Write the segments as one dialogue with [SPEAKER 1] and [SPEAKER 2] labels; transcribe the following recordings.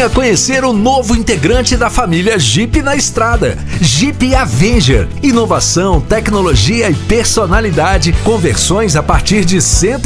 [SPEAKER 1] Venha conhecer o novo integrante da família Jeep na estrada. Jeep Avenger. Inovação, tecnologia e personalidade. Conversões a partir de R$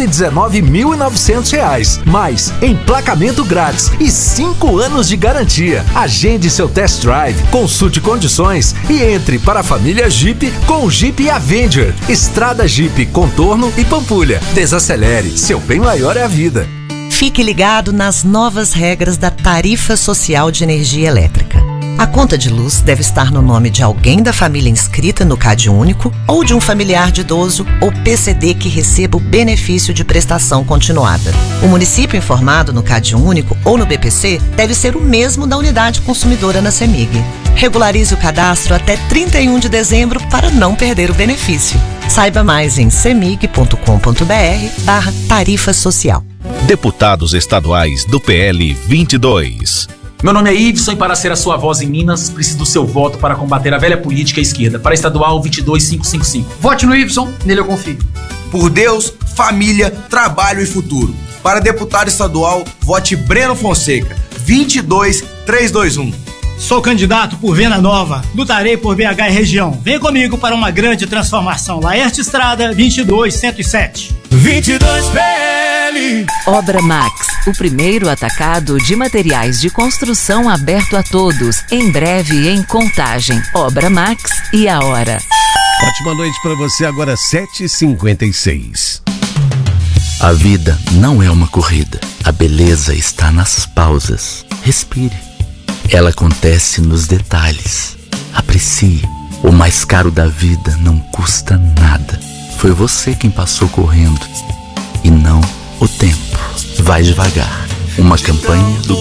[SPEAKER 1] 119.900. Mais emplacamento grátis e 5 anos de garantia. Agende seu test drive, consulte condições e entre para a família Jeep com o Jeep Avenger. Estrada Jeep, Contorno e Pampulha. Desacelere, seu bem maior é a vida.
[SPEAKER 2] Fique ligado nas novas regras da Tarifa Social de Energia Elétrica. A conta de luz deve estar no nome de alguém da família inscrita no CadÚnico ou de um familiar de idoso ou PCD que receba o benefício de prestação continuada. O município informado no CadÚnico ou no BPC deve ser o mesmo da unidade consumidora na CEMIG. Regularize o cadastro até 31 de dezembro para não perder o benefício. Saiba mais em cemig.com.br/tarifa social.
[SPEAKER 3] Deputados estaduais do PL 22.
[SPEAKER 4] Meu nome é Iveson e para ser a sua voz em Minas, preciso do seu voto para combater a velha política à esquerda. Para estadual 22555.
[SPEAKER 5] Vote no Iveson, nele eu confio.
[SPEAKER 6] Por Deus, família, trabalho e futuro. Para deputado estadual, vote Breno Fonseca, 22321.
[SPEAKER 7] Sou candidato por Venda Nova, lutarei por BH e região. Vem comigo para uma grande transformação. Laerte Estrada, 22107.
[SPEAKER 8] 22 PL.
[SPEAKER 9] Obra Max, o primeiro atacado de materiais de construção aberto a todos. Em breve em Contagem. Obra Max e a hora.
[SPEAKER 10] Ótima noite para você, agora 7h56.
[SPEAKER 11] A vida não é uma corrida. A beleza está nas pausas. Respire. Ela acontece nos detalhes. Aprecie. O mais caro da vida não custa nada. Foi você quem passou correndo e não o tempo. Vai devagar. Uma campanha do